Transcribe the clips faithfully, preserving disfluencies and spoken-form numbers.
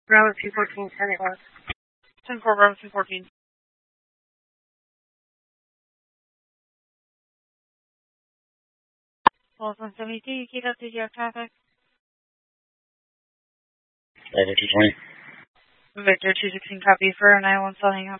Bravo two fourteen, ten o'clock. ten four, Bravo two fourteen. Well, one seventy-two, you keep up to your traffic. Bravo two twenty. Victor two sixteen, copy for nine one, still hang up.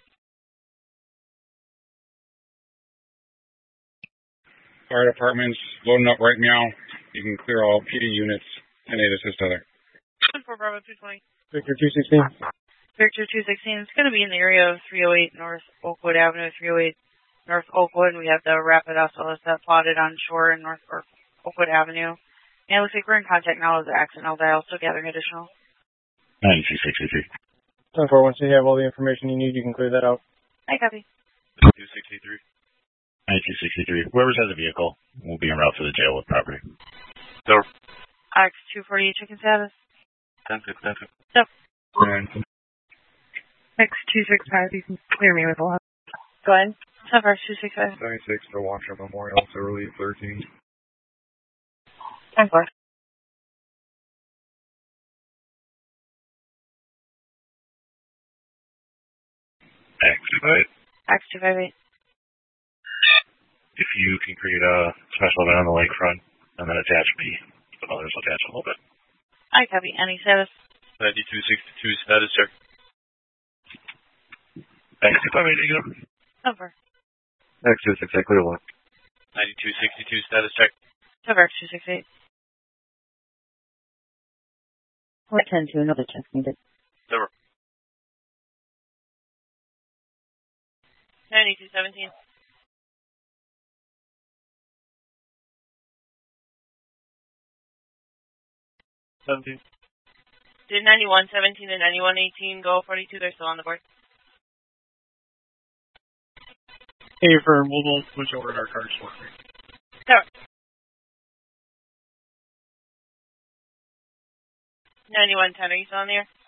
Fire department's loading up right now. You can clear all P D units. ten eight assist other. ten four, Bravo two twenty. Victor two sixteen. Victor two sixteen, it's going to be in the area of three oh eight North Oakwood Avenue, three oh eight North Oakwood. We have the Rapid S L S that plotted on shore in North Oakwood Avenue. And it looks like we're in contact now with the accident. I'll dial, still gathering additional. ninety-two sixty-three. ten four, once you have all the information you need, you can clear that out. I copy. two sixty-three. ninety-two sixty-three. Whoever's has a vehicle will be en route to the jail with property. So, X two forty-eight, chicken status. ten six, ten six. Yep. X two six five, you can clear me with a lot. Go ahead. ten four, two six five. ninety-six to Washer Memorial, so relief thirteen. ten four. Activate. X two five eight. If you can create a special event on the lakefront and then attach me, the others will attach a little bit. I copy. Any status? ninety-two sixty-two status check. X two five eight, negative. ten four. X two six eight, clear one. ninety-two sixty-two status check. ten four, X two six eight. Four ten two, another check needed. Over. ninety-two seventeen. seventeen. Did ninety-one seventeen and ninety-one eighteen go forty-two? They're still on the board. Hey, firm, we'll, we'll switch over to our card shortly. Sure. ninety-one ten, are you still on the air?